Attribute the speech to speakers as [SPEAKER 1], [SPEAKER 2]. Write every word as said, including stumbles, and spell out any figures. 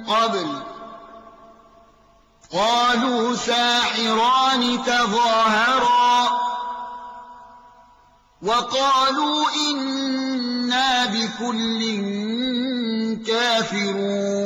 [SPEAKER 1] قبل قالوا ساحران تظاهرا وقالوا إنا بكل كافرون